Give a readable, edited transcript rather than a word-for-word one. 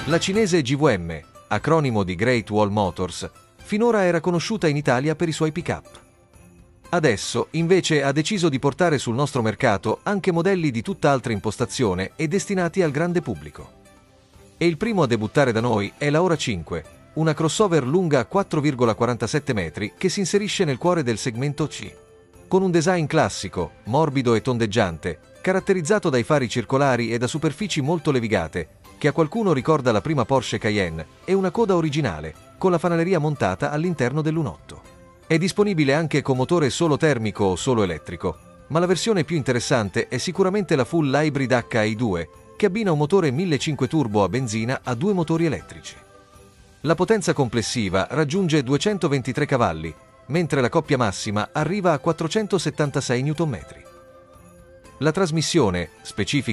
La cinese GWM, acronimo di Great Wall Motors, finora era conosciuta in Italia per i suoi pick-up. Adesso, invece, ha deciso di portare sul nostro mercato anche modelli di tutt'altra impostazione e destinati al grande pubblico. E il primo a debuttare da noi è la Ora 5, una crossover lunga 4,47 metri che si inserisce nel cuore del segmento C. Con un design classico, morbido e tondeggiante, caratterizzato dai fari circolari e da superfici molto levigate, che a qualcuno ricorda la prima Porsche Cayenne, e una coda originale, con la fanaleria montata all'interno dell'1.8. È disponibile anche con motore solo termico o solo elettrico, ma la versione più interessante è sicuramente la Full Hybrid HI2, che abbina un motore 1.500 turbo a benzina a 2 motori elettrici. La potenza complessiva raggiunge 223 cavalli, mentre la coppia massima arriva a 476 Nm. La trasmissione, specifica